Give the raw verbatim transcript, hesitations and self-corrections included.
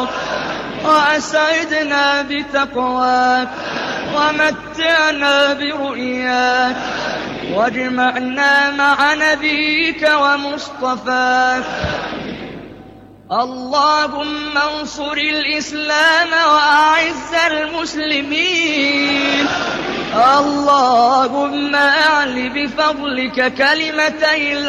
وأسعدنا بتقواك ومتعنا برؤياك واجمعنا مع نبيك ومصطفاك. اللهم انصر الإسلام وأعز المسلمين. اللهم أعل بفضلك كلمتي